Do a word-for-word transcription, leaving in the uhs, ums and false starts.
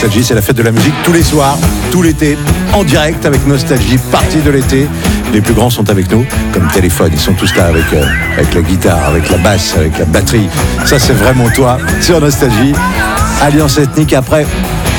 Nostalgie, c'est la fête de la musique tous les soirs, tout l'été, en direct avec Nostalgie, partie de l'été. Les plus grands sont avec nous, comme Téléphone, ils sont tous là avec, euh, avec la guitare, avec la basse, avec la batterie. Ça, c'est vraiment toi, sur Nostalgie. Alliance ethnique après.